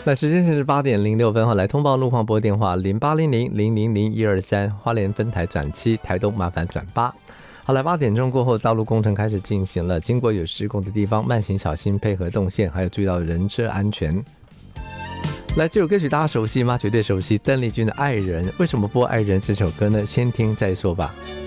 那时间是8:06，好，来通报路况拨电话0800000123，花莲分台转7，台东麻烦转8。好，来8点钟过后，道路工程开始进行了，经过有施工的地方，慢行小心，配合动线，还有注意到人车安全。来，这首歌曲大家熟悉吗？绝对熟悉，邓丽君的《爱人》。为什么播《爱人》这首歌呢？先听再说吧。